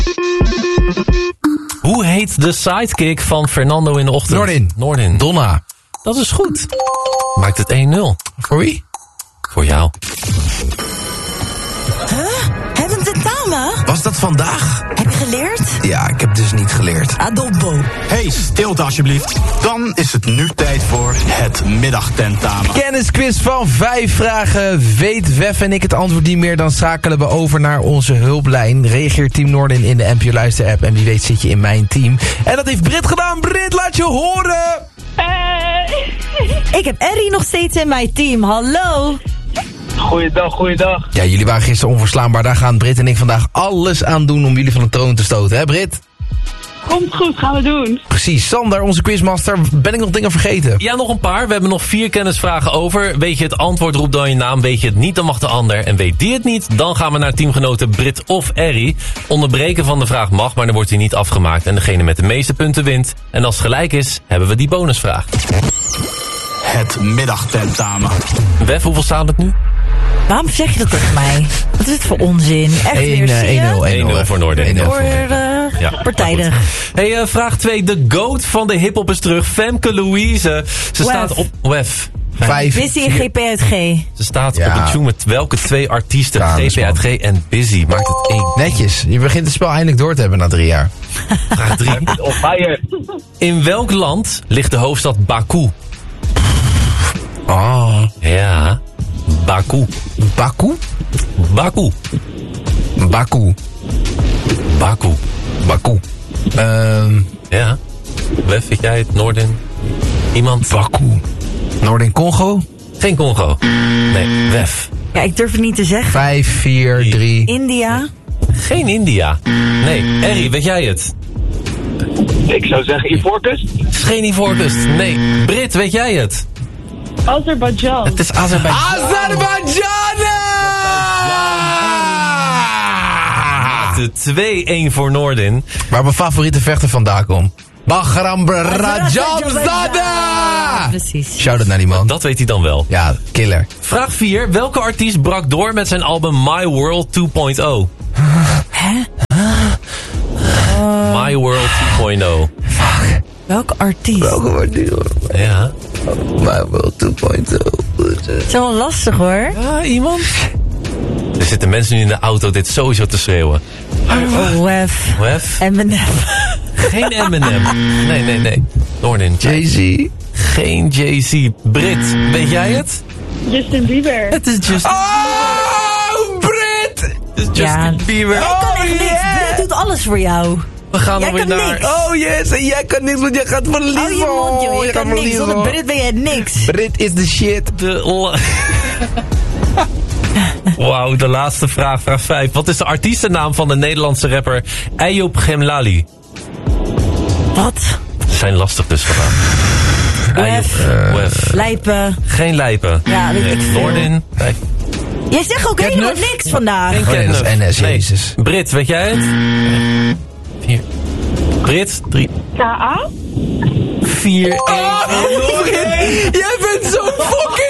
Hoe heet de sidekick van Fernando in de ochtend? Noordin. Donna. Dat is goed. Maakt het 1-0. Voor wie? Voor jou. Heb een tentamen? Was dat vandaag? Heb je geleerd? Ja, ik heb dus niet geleerd. Adobbo. Hey, stilte alsjeblieft. Dan is het nu tijd voor het middagtentamen. Kennisquiz van 5 vragen. Weet Wef en ik het antwoord niet meer, dan schakelen we over naar onze hulplijn. Reageer Team Noordin in de NPO Luister app en wie weet zit je in mijn team. En dat heeft Brit gedaan. Brit, laat je horen! Ik heb Errie nog steeds in mijn team. Hallo. Goeiedag. Ja, jullie waren gisteren onverslaanbaar. Daar gaan Brit en ik vandaag alles aan doen om jullie van de troon te stoten. Hè, Brit? Komt goed, gaan we doen. Precies. Sander, onze quizmaster. Ben ik nog dingen vergeten? Ja, nog een paar. We hebben nog 4 kennisvragen over. Weet je het antwoord, roep dan je naam. Weet je het niet, dan mag de ander. En weet die het niet, dan gaan we naar teamgenoten Brit of Errie. Onderbreken van de vraag mag, maar dan wordt hij niet afgemaakt. En degene met de meeste punten wint. En als het gelijk is, hebben we die bonusvraag. Het middagtentamen. Wef, hoeveel staat het nu? Waarom zeg je dat tegen mij? Wat is het voor onzin? Echt weer, zie je? 1-0 voor Noordin. Partijdig. Hey, vraag 2. De GOAT van de hiphop is terug. Femke Louise. Ze staat op... Wef. 5. Busy en GP uit G. Ze staat op een tune met welke 2 artiesten? GP uit G en Busy. Maakt het 1. Netjes. Je begint het spel eindelijk door te hebben na 3 jaar. Vraag 3. In welk land ligt de hoofdstad Baku? Oh. Ja. Baku. Baku? Baku. Baku. Baku. Baku. Ja. Wef, weet jij het? Noordin? Iemand? Baku. Noordin Congo? Geen Congo. Nee, Wef. Ja, ik durf het niet te zeggen. 5, 4, 3. India. Geen India. Nee, Errie, weet jij het? Ik zou zeggen Ivoorkust. Het is geen Ivoorkust. Nee. Brit, weet jij het? Azerbeidzjan. Het is Azerbeidzjan. Azerbeidzjan! De 2-1 voor Noordin. Waar mijn favoriete vechter vandaan komt. Bahram Rajamzada! Precies. Shout-out naar die man. Dat weet hij dan wel. Ja, killer. Vraag 4. Welke artiest brak door met zijn album My World 2.0? Hè? My World 2.0. Fuck. Welke artiest? Welke artiest? Ja. My World 2.0. Het is wel lastig hoor. Ja, iemand? Er zitten mensen nu in de auto dit sowieso te schreeuwen. Oh, Wef. Wef? Eminem. Geen Eminem. Nee. Noordin. Jay-Z. Geen Jay-Z. Brit, weet jij het? Justin Bieber. Het is Justin Oh, Brit! Het is Justin Bieber. Jij kan echt niks. Brit doet alles voor jou. We gaan Jij alweer kan naar... niks. Oh yes, en jij kan niks, want jij gaat verliezen. Hou je mond, joh. Je kan niks. Zonder Brit ben je niks. Brit is de shit. Wauw, de laatste vraag, vraag 5. Wat is de artiestennaam van de Nederlandse rapper Ayoub Gemlali? Wat? Ze zijn lastig dus vandaag. Wef. Lijpen. Geen lijpen. Ja, weet ik veel. Noordin. Nee. Jij zegt ook helemaal niks vandaag. Geen Oh nee, dat is NS, Jezus. Brit, weet jij het? 4. Brit, 3. K.A. 4, 1. Jij bent zo fucking